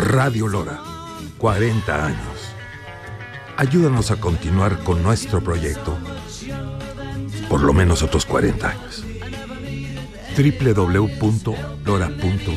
Radio Lora, 40 años. Ayúdanos a continuar con nuestro proyecto por lo menos otros 40 años. www.lora.com